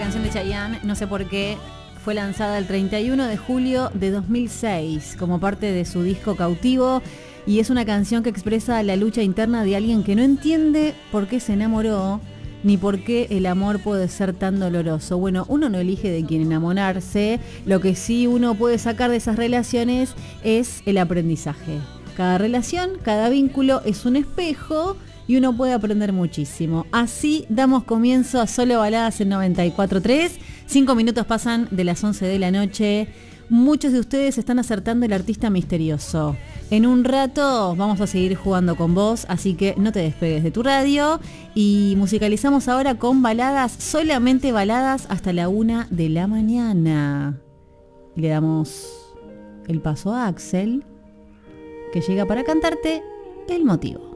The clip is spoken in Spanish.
canción de Chayanne, no sé por qué, fue lanzada el 31 de julio de 2006 como parte de su disco Cautivo y es una canción que expresa la lucha interna de alguien que no entiende por qué se enamoró ni por qué el amor puede ser tan doloroso. Bueno, uno no elige de quién enamorarse, lo que sí uno puede sacar de esas relaciones es el aprendizaje. Cada relación, cada vínculo es un espejo y uno puede aprender muchísimo. Así damos comienzo a Solo Baladas en 94.3. 5 minutos pasan de las 11 de la noche. Muchos de ustedes están acertando el artista misterioso. En un rato vamos a seguir jugando con vos, así que no te despegues de tu radio. Y musicalizamos ahora con baladas, solamente baladas hasta la 1 de la mañana. Le damos el paso a Axel, que llega para cantarte El Motivo.